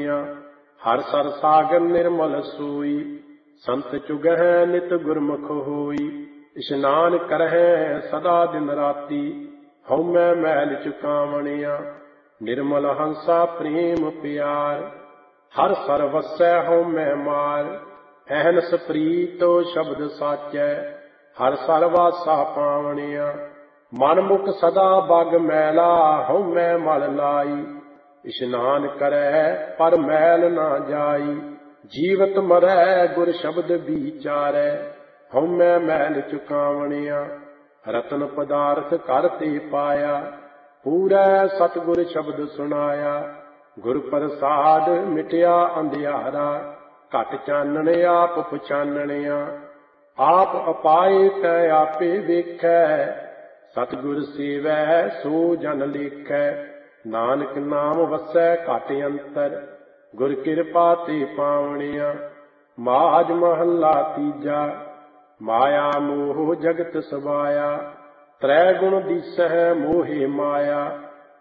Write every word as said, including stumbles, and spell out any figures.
ਪਾਵਣਿਆ। ਹਰ sir ਸਾਗਰ ਨਿਰਮਲ ਸੋਈ, ਸੰਤ ਚੁਗਹਿ ਨਿਤ ਗੁਰਮੁਖ ਹੋਈ। ਇਸ਼ਨਾਨ ਕਰਹਿ ਸਦਾ ਦਿਨ ਰਾਤੀ, ਹਉਮੈ ਮੈਲ ਚੁਕਾਵਣਿਆ। ਨਿਰਮਲ ਹੰਸਾ ਪ੍ਰੇਮ ਪਿਆਰ, ਹਰ ਸਰ ਵਸੈ ਹਉਮੈ ਮਾਰ। ਅਹਨਸ ਪ੍ਰੀਤੋ ਸ਼ਬਦ ਸਾਚੈ, ਹਰ ਸਰ ਵਾਸਾ ਪਾਵਣਿਆ। ਮਨ ਮੁਖ ਸਦਾ ਬਗ ਮੈਲਾ, ਹਉਮੈ ਮਲ ਲਾਈ। ਇਸ਼ਨਾਨ ਕਰੈ ਪਰ ਮੈਲ ਨਾ ਜਾਈ, ਜੀਵਤ ਮਰੈ ਗੁਰ ਸ਼ਬਦ ਵਿਚਾਰੈ। ਹਉਮੈ ਮੈਲ ਚੁਕਾਵਣਿਆ। ਰਤਨ ਪਦਾਰਥ ਘਰ ਤੇ ਪਾਇਆ, ਪੂਰੈ ਸਤਿਗੁਰ ਸ਼ਬਦ ਸੁਣਾਇਆ। ਗੁਰ ਪ੍ਰਸਾਦ ਮਿਟਿਆ ਅੰਧਿਆਰਾ, ਘਟ ਚਾਨਣ ਆਪ ਪਛਾਨਣਿਆ। ਆਪ ਅਪਾਏ ਤੈ ਆਪੇ ਵੇਖੈ, ਸਤਿਗੁਰ ਸੇਵੈ ਸੋ ਜਨ ਲੇਖੈ। ਨਾਨਕ ਨਾਮ ਵਸੈ ਘਟ ਅੰਤਰ, ਗੁਰ ਕਿਰਪਾ ਤੇ ਪਾਵਣਿਆ। ਮਾਝ ਮਹੱਲਾ ਤੀਜਾ। ਮਾਇਆ ਮੋਹ ਜਗਤ ਸਵਾਇਆ, ਤ੍ਰੈ ਗੁਣ ਦੀਸਹਿ ਮੋਹਿ ਮਾਇਆ।